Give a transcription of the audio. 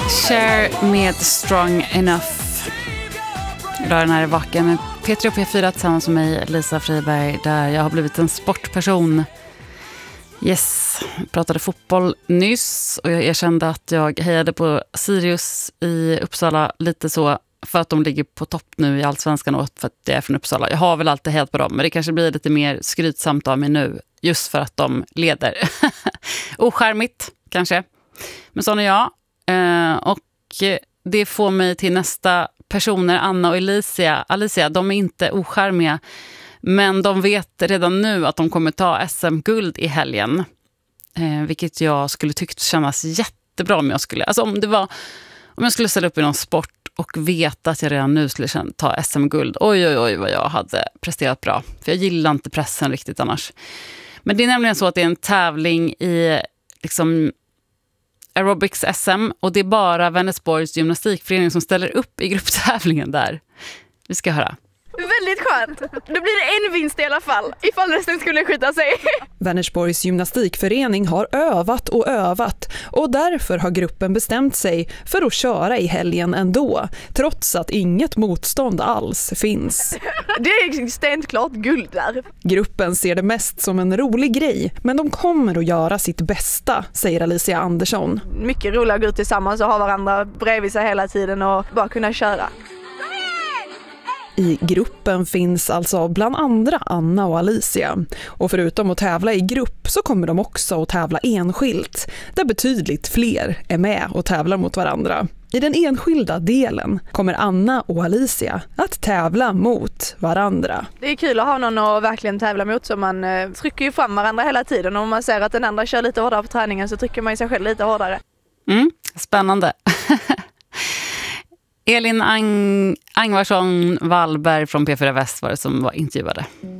Cher med Strong Enough. Rören här är vaken med P3 och P4 tillsammans med mig, Lisa Friberg, där jag har blivit en sportperson. Yes, jag pratade fotboll nyss och jag erkände att jag hejade på Sirius i Uppsala lite så för att de ligger på topp nu i Allsvenskan och för att jag är från Uppsala. Jag har väl alltid hejat på dem, men det kanske blir lite mer skrytsamt av mig nu just för att de leder. Oskärmigt kanske, men sån är jag. Och det får mig till nästa personer, Anna och Alicia, de är inte oskärmiga, men de vet redan nu att de kommer ta SM-guld i helgen. Vilket jag skulle tyckt kännas jättebra om jag skulle. Alltså om jag skulle ställa upp i någon sport och veta att jag redan nu skulle ta SM-guld. Oj vad jag hade presterat bra. För jag gillar inte pressen riktigt annars. Men det är nämligen så att det är en tävling i liksom aerobics SM och det är bara Vänersborgs gymnastikförening som ställer upp i grupptävlingen där. Vi ska höra. Väldigt skönt. Då blir det en vinst i alla fall, ifall resten skulle skjuta sig. Vänersborgs gymnastikförening har övat och därför har gruppen bestämt sig för att köra i helgen ändå, trots att inget motstånd alls finns. Det är extremt klart guld där. Gruppen ser det mest som en rolig grej, men de kommer att göra sitt bästa, säger Alicia Andersson. Mycket roligt att gå ut tillsammans och ha varandra bredvid sig hela tiden och bara kunna köra. I gruppen finns alltså bland andra Anna och Alicia. Och förutom att tävla i grupp så kommer de också att tävla enskilt, där betydligt fler är med och tävlar mot varandra. I den enskilda delen kommer Anna och Alicia att tävla mot varandra. Det är kul att ha någon att verkligen tävla mot, så man trycker ju fram varandra hela tiden. Och om man ser att den andra kör lite hårdare på träningen så trycker man sig själv lite hårdare. Spännande. Elin Angvarsson Wallberg från P4 Väst var det som var intervjuade.